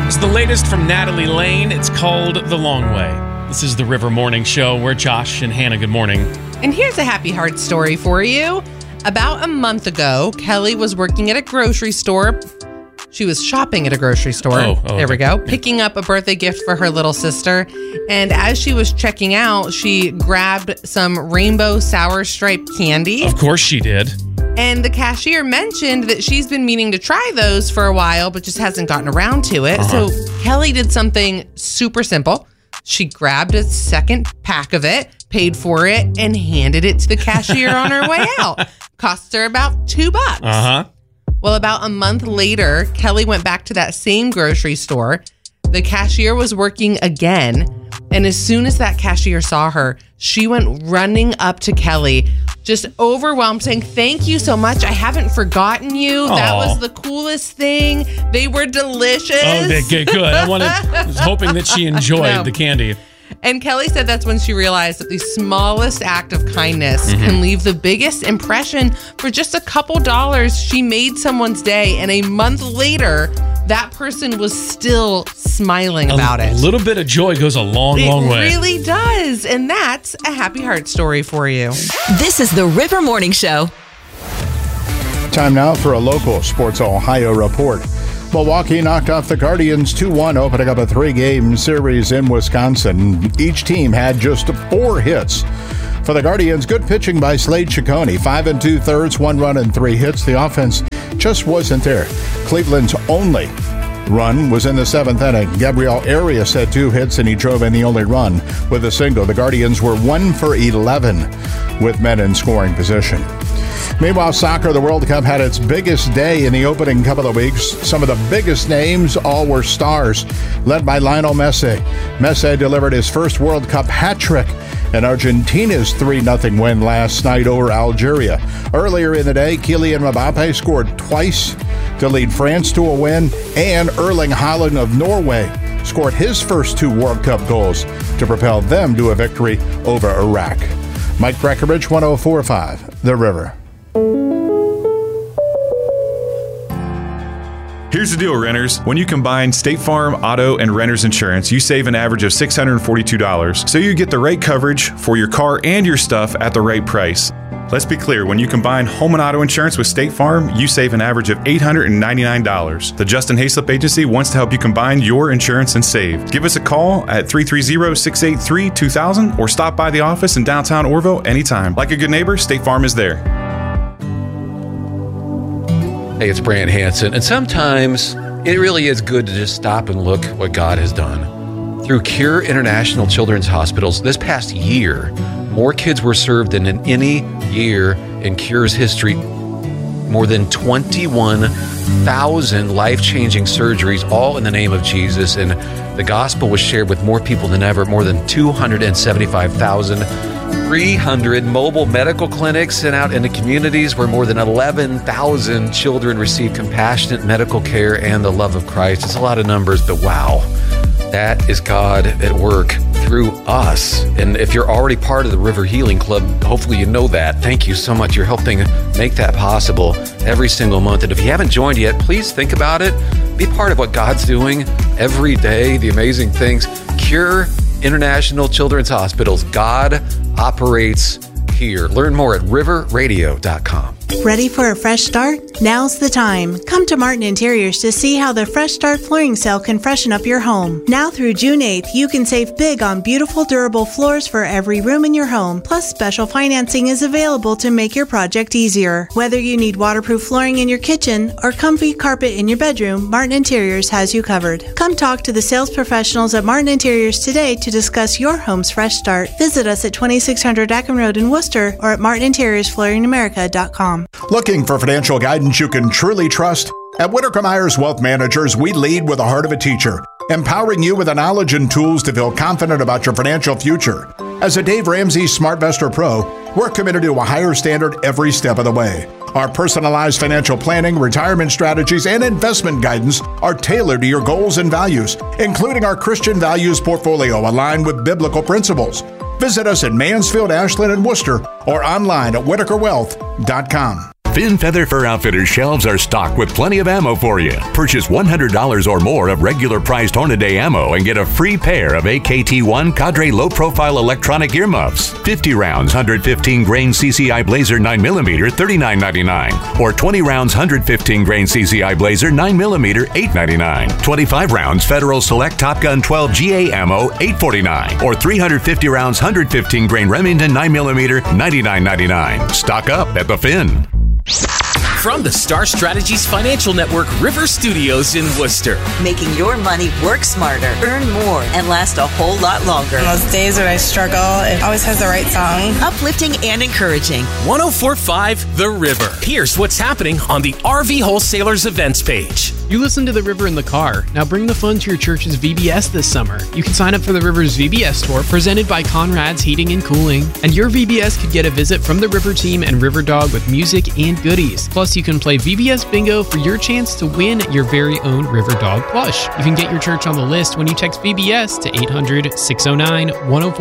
It's the latest from Natalie Lane. It's called The Long Way. This is the River Morning Show. We're Josh and Hannah. Good morning. And here's a happy heart story for you. About a month ago, Kelly was working at a grocery store. She was shopping at a grocery store. There we go. Picking up a birthday gift for her little sister. And as she was checking out, she grabbed some rainbow sour stripe candy. Of course she did. And the cashier mentioned that she's been meaning to try those for a while, but just hasn't gotten around to it. So Kelly did something super simple. She grabbed a second pack of it, paid for it, and handed it to the cashier on her way out. Cost her about $2. Well, about a month later, Kelly went back to that same grocery store. The cashier was working again. And as soon as that cashier saw her, she went running up to Kelly, just overwhelmed, saying, "Thank you so much. I haven't forgotten you. That was the coolest thing. They were delicious." Oh, good. I was hoping that she enjoyed the candy. And Kelly said that's when she realized that the smallest act of kindness can leave the biggest impression. For just a couple dollars, she made someone's day. And a month later, that person was still smiling about it. A little bit of joy goes a long way. It really does. And that's a happy heart story for you. This is the River Morning Show. Time now for a local Sports Ohio report. Milwaukee knocked off the Guardians 2-1, opening up a 3-game series in Wisconsin. Each team had just 4 hits. For the Guardians, good pitching by Slade Ciccone, 5 2/3, 1 run and 3 hits. The offense just wasn't there. Cleveland's only run was in the 7th inning. Gabriel Arias had 2 hits and he drove in the only run with a single. The Guardians were 1 for 11 with men in scoring position. Meanwhile, soccer, the World Cup had its biggest day in the opening couple of weeks. Some of the biggest names all were stars, led by Lionel Messi. Messi delivered his first World Cup hat trick in Argentina's 3-0 win last night over Algeria. Earlier in the day, Kylian Mbappe scored twice to lead France to a win, and Erling Haaland of Norway scored his first 2 World Cup goals to propel them to a victory over Iraq. Mike Breckenridge, 104.5, The River. Here's the deal, renters. When you combine State Farm, auto, and renter's insurance, you save an average of $642. So you get the right coverage for your car and your stuff at the right price. Let's be clear, when you combine home and auto insurance with State Farm, you save an average of $899. The Justin Hayslip Agency wants to help you combine your insurance and save. Give us a call at 330-683-2000 or stop by the office in downtown Orville anytime. Like a good neighbor, State Farm is there. Hey, it's Brant Hansen, and sometimes it really is good to just stop and look what God has done. Through Cure International Children's Hospitals, this past year, more kids were served than in any year in Cure's history. More than 21,000 life-changing surgeries, all in the name of Jesus, and the gospel was shared with more people than ever, more than 275,300 mobile medical clinics sent out into communities where more than 11,000 children receive compassionate medical care and the love of Christ. It's a lot of numbers, but wow, that is God at work through us. And if you're already part of the River Healing Club, hopefully you know that. Thank you so much. You're helping make that possible every single month. And if you haven't joined yet, please think about it. Be part of what God's doing every day, the amazing things. Cure International Children's Hospitals. God operates here. Learn more at riverradio.com. Ready for a fresh start? Now's the time. Come to Martin Interiors to see how the Fresh Start flooring sale can freshen up your home. Now through June 8th, you can save big on beautiful, durable floors for every room in your home. Plus, special financing is available to make your project easier. Whether you need waterproof flooring in your kitchen or comfy carpet in your bedroom, Martin Interiors has you covered. Come talk to the sales professionals at Martin Interiors today to discuss your home's fresh start. Visit us at 2600 Acton Road in Worcester or at martininteriorsflooringamerica.com. Looking for financial guidance you can truly trust? At Whitaker Myers Wealth Managers, we lead with the heart of a teacher, empowering you with the knowledge and tools to feel confident about your financial future. As a Dave Ramsey SmartVestor Pro, we're committed to a higher standard every step of the way. Our personalized financial planning, retirement strategies, and investment guidance are tailored to your goals and values, including our Christian values portfolio aligned with biblical principles. Visit us at Mansfield, Ashland, and Worcester, or online at WhitakerWealth.com. Finn Feather Fur Outfitters shelves are stocked with plenty of ammo for you. Purchase $100 or more of regular priced Hornady ammo and get a free pair of AKT-1 Cadre low-profile electronic earmuffs. 50 rounds, 115 grain CCI Blazer 9mm, $39.99. Or 20 rounds, 115 grain CCI Blazer 9mm, $8.99. 25 rounds Federal Select Top Gun 12 GA ammo, $8.49. Or 350 rounds, 115 grain Remington 9mm, $99.99. Stock up at the Finn. From the Star Strategies Financial Network River Studios in Worcester. Making your money work smarter, earn more, and last a whole lot longer. On those days when I struggle, it always has the right song. Uplifting and encouraging. 104.5 The River. Here's what's happening on the RV Wholesalers events page. You listen to The River in the car. Now bring the fun to your church's VBS this summer. You can sign up for The River's VBS tour presented by Conrad's Heating and Cooling. And your VBS could get a visit from the River team and River Dog with music and goodies. Plus, you can play VBS Bingo for your chance to win your very own River Dog plush. You can get your church on the list when you text VBS to 800-609-104.